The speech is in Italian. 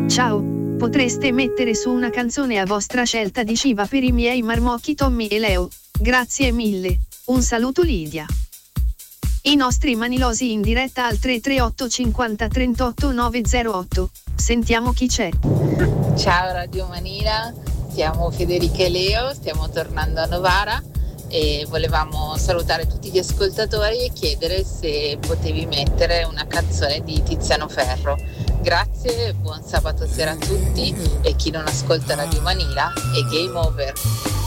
Ciao, potreste mettere su una canzone a vostra scelta di Shiva per i miei marmocchi Tommy e Leo, grazie mille, un saluto Lidia. I nostri manilosi in diretta al 338 50 38 908, sentiamo chi c'è. Ciao Radio Manila, siamo Federica e Leo, stiamo tornando a Novara e volevamo salutare tutti gli ascoltatori e chiedere se potevi mettere una canzone di Tiziano Ferro. Grazie, buon sabato sera a tutti e chi non ascolta Radio Manila è game over.